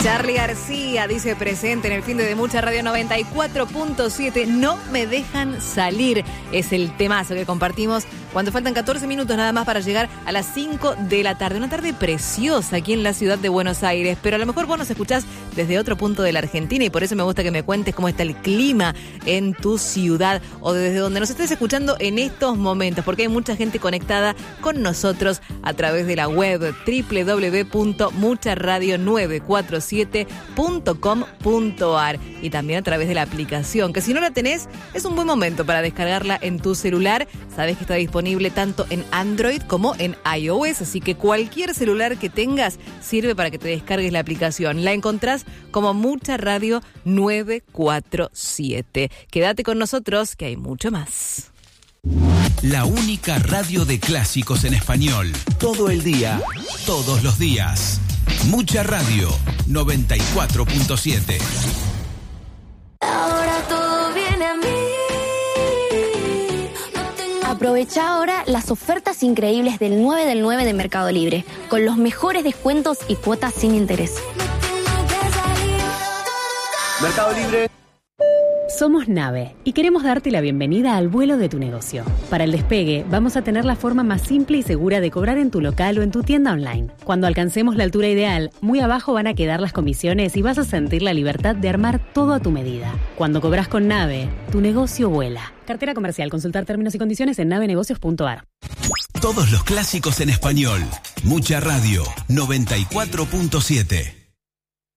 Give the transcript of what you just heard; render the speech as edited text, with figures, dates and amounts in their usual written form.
Charly García dice presente en el fin de Mucha Radio 94.7. No me dejan salir. Es el temazo que compartimos cuando faltan 14 minutos nada más para llegar a las 5 de la tarde. Una tarde preciosa aquí en la ciudad de Buenos Aires, pero a lo mejor vos nos escuchás desde otro punto de la Argentina y por eso me gusta que me cuentes cómo está el clima en tu ciudad o desde donde nos estés escuchando en estos momentos, porque hay mucha gente conectada con nosotros a través de la web www.mucharadio947.com.ar y también a través de la aplicación, que si no la tenés, es un buen momento para descargarla en tu celular. Sabés que está disponible tanto en Android como en iOS, así que cualquier celular que tengas sirve para que te descargues la aplicación. La encontrás como Mucha Radio 947. Quédate con nosotros que hay mucho más. La única radio de clásicos en español. Todo el día, todos los días. Mucha Radio 94.7. Ahora todo viene a mí. Aprovecha ahora las ofertas increíbles del 9 del 9 de Mercado Libre, con los mejores descuentos y cuotas sin interés. Mercado Libre. Somos Nave y queremos darte la bienvenida al vuelo de tu negocio. Para el despegue, vamos a tener la forma más simple y segura de cobrar en tu local o en tu tienda online. Cuando alcancemos la altura ideal, muy abajo van a quedar las comisiones y vas a sentir la libertad de armar todo a tu medida. Cuando cobras con Nave, tu negocio vuela. Cartera comercial. Consultar términos y condiciones en navenegocios.ar. Todos los clásicos en español. Mucha Radio 94.7.